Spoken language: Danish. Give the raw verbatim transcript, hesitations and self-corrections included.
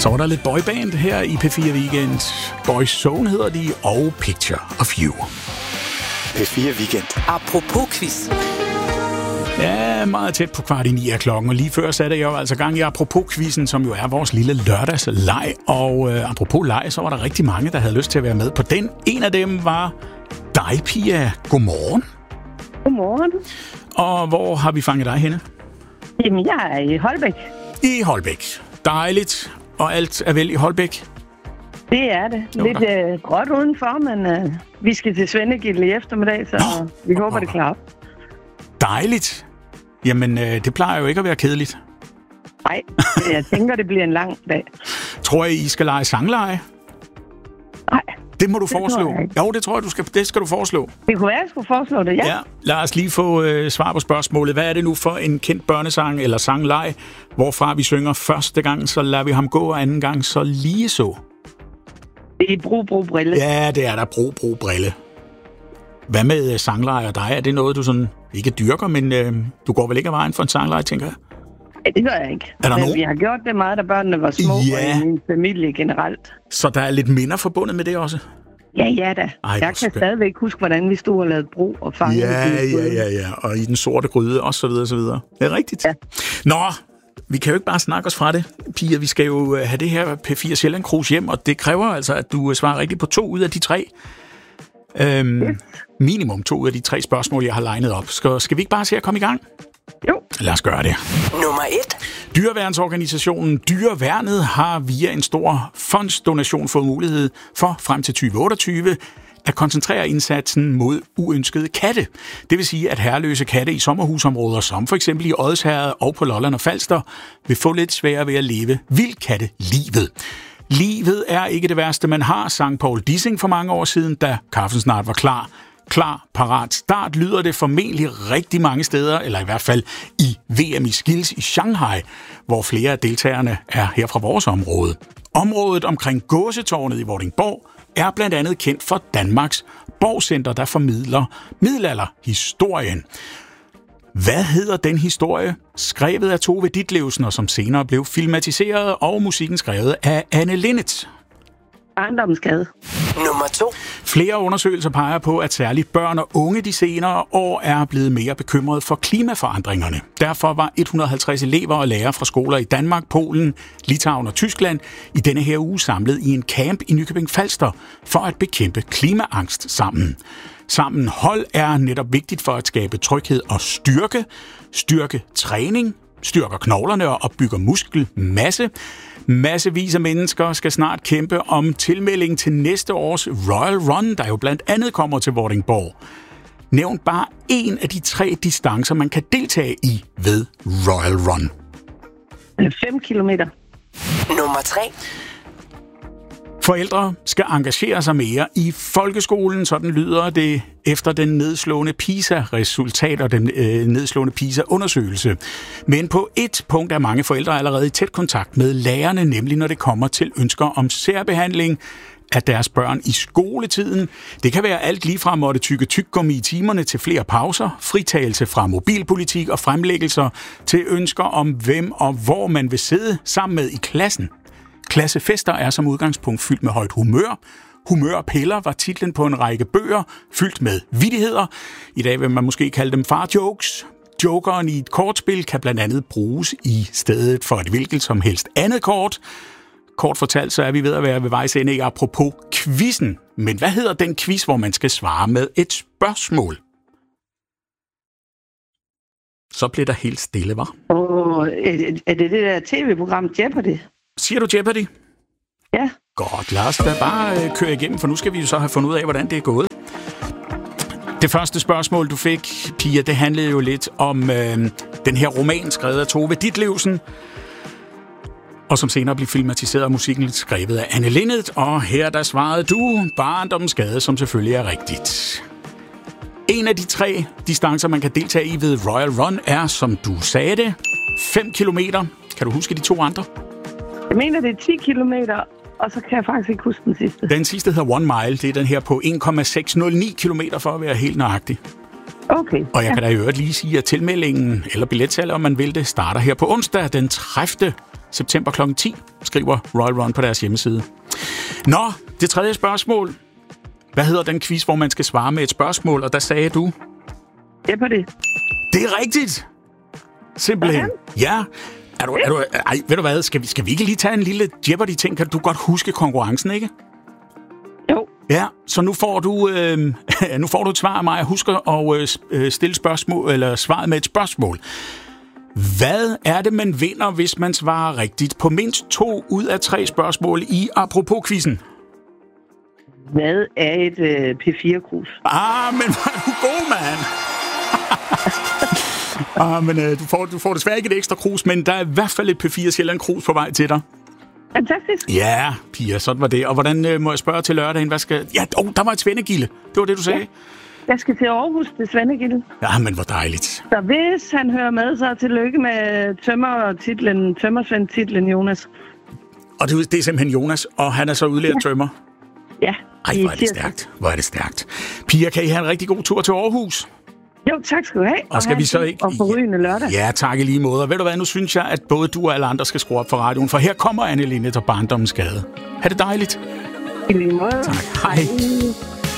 Så var der lidt boyband her i P fire Weekend. Boyzone hedder de, og Picture of You. P fire Weekend. Apropos quiz. Ja, meget tæt på kvart i ni af klokken, og lige før satte jeg jo altså gang i Apropos-quizzen, som jo er vores lille lørdagsleg. Og øh, apropos leg, så var der rigtig mange, der havde lyst til at være med på den. En af dem var dig, Pia. Godmorgen. Godmorgen. Og hvor har vi fanget dig henne? Jamen, jeg er i Holbæk. I Holbæk. Dejligt. Og alt er vel i Holbæk? Det er det. Jo, Lidt øh, gråt udenfor, men øh, vi skal til Svendegilde i eftermiddag, så Nå, vi håber, det klarer op. Dejligt. Jamen, øh, det plejer jo ikke at være kedeligt. Nej, jeg tænker, det bliver en lang dag. Tror I, I skal lege sangleje? Nej. Det må du det foreslå. Jo, det tror jeg, du skal, det skal du foreslå. Det kunne være, jeg skulle foreslå det, ja. Ja, lad os lige få øh, svar på spørgsmålet. Hvad er det nu for en kendt børnesang eller sangleg, hvorfra vi synger første gang, så lader vi ham gå, og anden gang, så lige så? Det er Bro, Bro, Brille. Ja, det er der. Bro, Bro, Brille. Hvad med sangleje og dig? Er det noget, du sådan ikke dyrker, men øh, du går vel ikke af vejen for en sangleje, tænker jeg? Ja, det gør jeg ikke. Er der men nogen? vi har gjort det meget, da børnene var små, Ja. og i min familie generelt. Så der er lidt minder forbundet med det også? Ja, ja da. Ej, hvor jeg kan skønt. stadigvæk huske, hvordan vi stod og lavede bro og fangede. Ja, ja, ja, ja. Og i den sorte gryde, og så videre, så videre. Det er rigtigt. Ja. Nå, vi kan jo ikke bare snakke os fra det, Pia. Vi skal jo have det her P fire Sjælland Cruise hjem, og det kræver altså, at du svarer rigtigt på to ud af de tre. Øhm, yes. Minimum to ud af de tre spørgsmål, jeg har legnet op. Skal, skal vi ikke bare se at komme i gang? Jo. Lad os gøre det. Nummer et. Dyreværnsorganisationen Dyreværnet har via en stor fondsdonation fået mulighed for frem til tyve otteogtyve at koncentrere indsatsen mod uønskede katte. Det vil sige, at herreløse katte i sommerhusområder, som for eksempel i Odsherred og på Lolland og Falster, vil få lidt sværere ved at leve vildkattelivet. Livet er ikke det værste, man har, sang Paul Dissing for mange år siden, da kaffen snart var klar. Klar, parat, start lyder det formentlig rigtig mange steder, eller i hvert fald i V M i Skills i Shanghai, hvor flere af deltagerne er her fra vores område. Området omkring Gåsetårnet i Vordingborg er blandt andet kendt for Danmarks Borgcenter, der formidler middelalderhistorien. Hvad hedder den historie? Skrevet af Tove Ditlevsen, og som senere blev filmatiseret, og musikken skrevet af Anne Linnet. Barndomsgade. Nummer to. Flere undersøgelser peger på, at særligt børn og unge de senere år er blevet mere bekymrede for klimaforandringerne. Derfor var et hundrede og halvtreds elever og lærere fra skoler i Danmark, Polen, Litauen og Tyskland i denne her uge samlet i en camp i Nykøbing Falster for at bekæmpe klimaangst sammen. Sammenhold er netop vigtigt for at skabe tryghed og styrke, styrke træning, styrker knoglerne og opbygger muskelmasse. Massevis af mennesker skal snart kæmpe om tilmelding til næste års Royal Run, der jo blandt andet kommer til Vordingborg. Nævn bare en af de tre distancer, man kan deltage i ved Royal Run. fem kilometer. Nummer tre. Forældre skal engagere sig mere i folkeskolen, sådan lyder det efter den nedslående PISA-resultat og den øh, nedslående PISA-undersøgelse. Men på et punkt er mange forældre allerede i tæt kontakt med lærerne, nemlig når det kommer til ønsker om særbehandling af deres børn i skoletiden. Det kan være alt lige fra at måtte tygge tyggegummi i timerne til flere pauser, fritagelse fra mobilpolitik og fremlæggelser til ønsker om hvem og hvor man vil sidde sammen med i klassen. Klassefester er som udgangspunkt fyldt med højt humør. Humørpiller var titlen på en række bøger, fyldt med vittigheder. I dag vil man måske kalde dem farjokes. Jokeren i et kortspil kan blandt andet bruges i stedet for et hvilket som helst andet kort. Kort fortalt, så er vi ved at være ved vejs ende i apropos quizzen. Men hvad hedder den quiz, hvor man skal svare med et spørgsmål? Så bliver der helt stille, hva'? Og er det det der tv-program Jeopardy? Siger du Jeopardy? Ja. Godt, lad os da bare køre igennem, for nu skal vi jo så have fundet ud af, hvordan det er gået. Det første spørgsmål, du fik, Pia, det handlede jo lidt om øh, den her roman, skrevet af Tove Ditlevsen, og som senere blev filmatiseret, og musikken skrevet af Anne Linnet. Og her der svarede du barndomsgade, som selvfølgelig er rigtigt. En af de tre distancer, man kan deltage i ved Royal Run, er, som du sagde det, fem kilometer. Kan du huske de to andre? Jeg mener, det er ti kilometer, og så kan jeg faktisk ikke huske den sidste. Den sidste hedder One Mile. Det er den her på en komma seks nul ni kilometer for at være helt nøjagtig. Okay. Og jeg kan da i øvrigt lige sige, at tilmeldingen, eller billetsalget, om man vil det, starter her på onsdag den tredivte september klokken ti, skriver Royal Run på deres hjemmeside. Nå, det tredje spørgsmål. Hvad hedder den quiz, hvor man skal svare med et spørgsmål? Og der sagde du... Jeopardy. Det er rigtigt! Simpelthen. Ja. Er du, er du, ej, ved du hvad? Skal vi, skal vi ikke lige tage en lille Jeopardy-ting? Kan du godt huske konkurrencen, ikke? Jo. Ja, så nu får du, øh, nu får du et svar af mig. Husk at øh, stille spørgsmål, eller svaret med et spørgsmål. Hvad er det, man vinder, hvis man svarer rigtigt på mindst to ud af tre spørgsmål i Apropos-quizzen? Hvad er et øh, P fire-krus? Ah, men hvor er du god, mand! ah, men øh, du, får, du får desværre ikke et ekstra krus, men der er i hvert fald et P fire Sjælland krus på vej til dig. Fantastisk. Ja, Pia, sådan var det. Og hvordan øh, må jeg spørge til lørdagen? Hvad skal... Ja, oh, der var et svendegilde. Det var det, du sagde. Ja. Jeg skal til Aarhus, det Svendegilde. Ja, men hvor dejligt. Så hvis han hører med, så tillykke med tømmer-titlen, tømmersvend-titlen, Jonas. Og det, det er simpelthen Jonas, og han er så udlært ja. tømmer? Ja. Ej, hvor er det stærkt. Hvor er det stærkt. Pia, kan I have en rigtig god tur til Aarhus? Jo, tak skal du have. Og, og skal vi så ikke... Og forrygende lørdag. Ja, tak i lige måde. Og ved du hvad, nu synes jeg, at både du og alle andre skal skrue op for radioen, for her kommer Anne Linnet og Barndommens Gade. Ha' det dejligt. I lige måde. Tak. Hej. Hej.